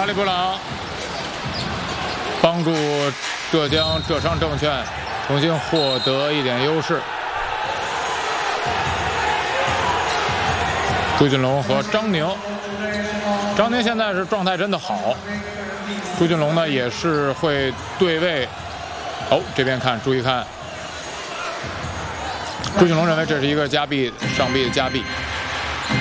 巴里布朗帮助浙江浙商证券重新获得一点优势。朱俊龙和张宁，张宁现在是状态真的好，朱俊龙呢也是会对位。哦，这边看，注意看，朱俊龙认为这是一个加臂上臂的加臂。